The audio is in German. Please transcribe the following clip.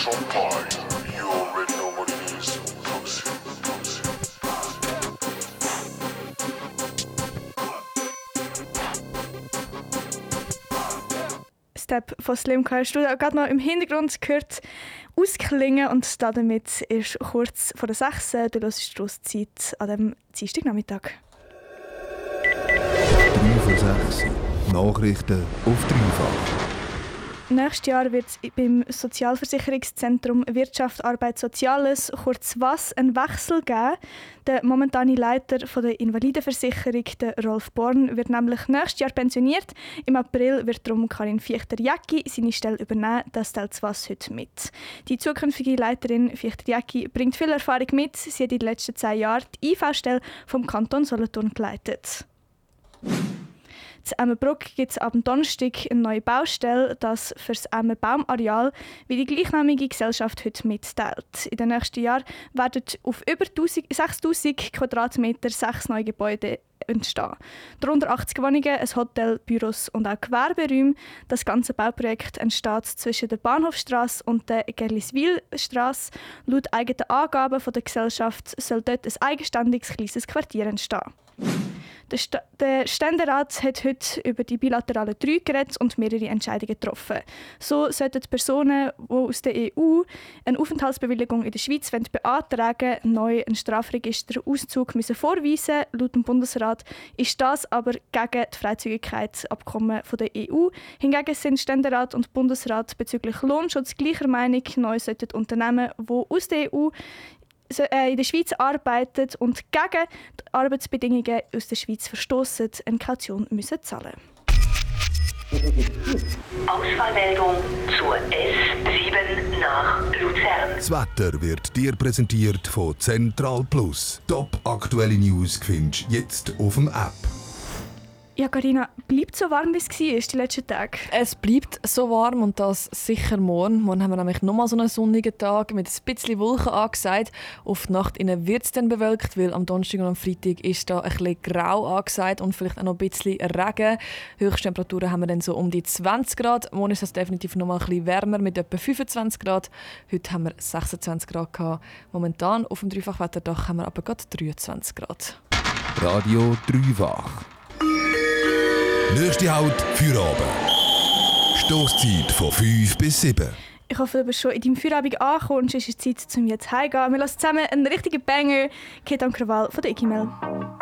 Step von Slimka hast du gerade noch im Hintergrund gehört ausklingen und damit ist kurz vor der 6. Du hörst die Stosszeit an diesem Dienstagnachmittag. 3 vor 6. Nachrichten auf dreifach. Nächstes Jahr wird es beim Sozialversicherungszentrum Wirtschaft, Arbeit, Soziales, kurz WAS, einen Wechsel geben. Der momentane Leiter der Invalidenversicherung, der Rolf Born, wird nämlich nächstes Jahr pensioniert. Im April wird darum Karin Fichter-Jäcki seine Stelle übernehmen. Das teilt das WAS heute mit. Die zukünftige Leiterin Fichter-Jäcki bringt viel Erfahrung mit. Sie hat in den letzten 10 Jahren die IV-Stelle vom Kanton Solothurn geleitet. In Emmenbruck gibt es ab Donnerstag eine neue Baustelle, das für das Emmen-Baumareal, wie die gleichnamige Gesellschaft heute mitteilt. In den nächsten Jahren werden auf über 6000 Quadratmeter 6 neue Gebäude entstehen. Darunter 80 Wohnungen, ein Hotel, Büros und auch Gewerberäume. Das ganze Bauprojekt entsteht zwischen der Bahnhofstrasse und der Gerliswilstrasse. Laut eigenen Angaben der Gesellschaft soll dort ein eigenständiges kleines Quartier entstehen. Der Ständerat hat heute über die bilateralen 3 geredet und mehrere Entscheidungen getroffen. So sollten die Personen, die aus der EU eine Aufenthaltsbewilligung in der Schweiz beantragen wollen, neu einen Strafregisterauszug vorweisen. Laut dem Bundesrat ist das aber gegen die Freizügigkeitsabkommen der EU. Hingegen sind Ständerat und Bundesrat bezüglich Lohnschutz gleicher Meinung. Neu sollten Unternehmen, die aus der EU in der Schweiz arbeitet und gegen die Arbeitsbedingungen aus der Schweiz verstoßen, eine Kaution müssen zahlen. Ausfallmeldung zur S7 nach Luzern. Das Wetter wird dir präsentiert von Central Plus. Top aktuelle News findest du jetzt auf dem App. Ja, Carina, bleibt so warm, wie es war die letzten Tage? Es bleibt so warm und das sicher morgen. Morgen haben wir nämlich nochmal so einen sonnigen Tag mit ein bisschen Wolken angesagt. Auf die Nacht wird es dann bewölkt, weil am Donnerstag und am Freitag ist da ein bisschen grau angesagt und vielleicht auch noch ein bisschen Regen. Höchsttemperaturen haben wir dann so um die 20 Grad. Morgen ist es definitiv nochmal ein bisschen wärmer mit etwa 25 Grad. Heute haben wir 26 Grad gehabt. Momentan auf dem Dreifachwetterdach haben wir aber gerade 23 Grad. Radio Dreifach. Nächste Halt für Abend. Stosszeit von 5 bis 7. Ich hoffe, du bist schon in deinem Feierabend angekommen und es ist Zeit, um jetzt heimzugehen. Wir lassen zusammen einen richtigen Banger. Ketan Krawall von der Ikimel.